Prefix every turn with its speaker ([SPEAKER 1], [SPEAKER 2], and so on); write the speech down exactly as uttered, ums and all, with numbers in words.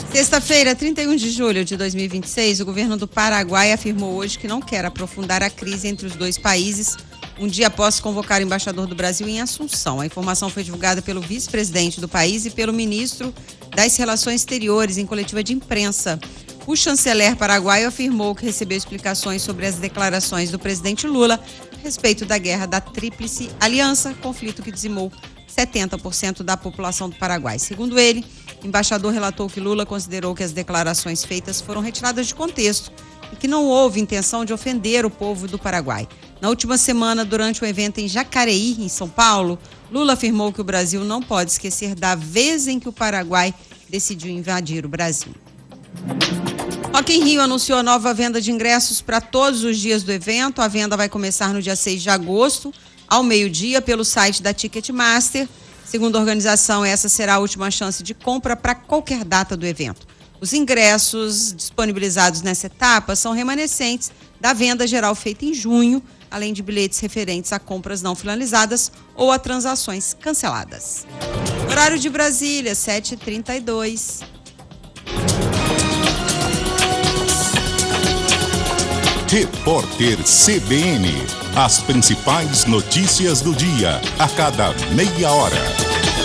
[SPEAKER 1] Sexta-feira, trinta e um de julho de dois mil e vinte e seis, o governo do Paraguai afirmou hoje que não quer aprofundar a crise entre os dois países, um dia após convocar o embaixador do Brasil em Assunção. A informação foi divulgada pelo vice-presidente do país e pelo ministro das Relações Exteriores em coletiva de imprensa. O chanceler paraguaio afirmou que recebeu explicações sobre as declarações do presidente Lula a respeito da guerra da Tríplice Aliança, conflito que dizimou setenta por cento da população do Paraguai. Segundo ele, o embaixador relatou que Lula considerou que as declarações feitas foram retiradas de contexto e que não houve intenção de ofender o povo do Paraguai. Na última semana, durante um evento em Jacareí, em São Paulo, Lula afirmou que o Brasil não pode esquecer da vez em que o Paraguai decidiu invadir o Brasil. Rock in Rio anunciou a nova venda de ingressos para todos os dias do evento. A venda vai começar no dia seis de agosto, ao meio-dia, pelo site da Ticketmaster. Segundo a organização, essa será a última chance de compra para qualquer data do evento. Os ingressos disponibilizados nessa etapa são remanescentes da venda geral feita em junho, além de bilhetes referentes a compras não finalizadas ou a transações canceladas. Horário de Brasília, sete e trinta e dois.
[SPEAKER 2] Repórter C B N. As principais notícias do dia, a cada meia hora.